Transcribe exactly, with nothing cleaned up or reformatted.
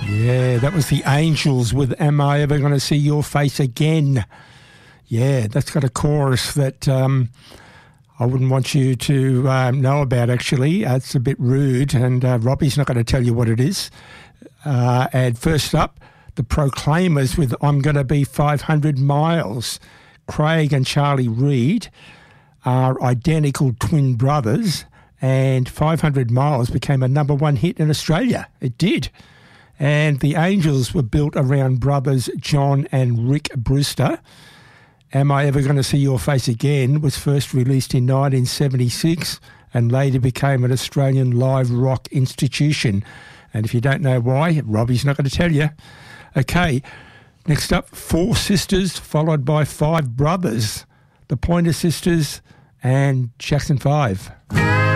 Yeah, that was the Angels with Am I Ever Going to See Your Face Again? Yeah, that's got a chorus that um, I wouldn't want you to um, know about, actually. Uh, it's a bit rude, and uh, Robbie's not going to tell you what it is. Uh, and first up, the Proclaimers with I'm Going to Be five hundred miles. Craig and Charlie Reid are identical twin brothers, and five hundred miles became a number one hit in Australia. It did. And the Angels were built around brothers John and Rick Brewster. Am I Ever Going to See Your Face Again was first released in nineteen seventy-six and later became an Australian live rock institution. And if you don't know why, Robbie's not going to tell you. Okay, next up, Four Sisters followed by Five Brothers, the Pointer Sisters and Jackson Five.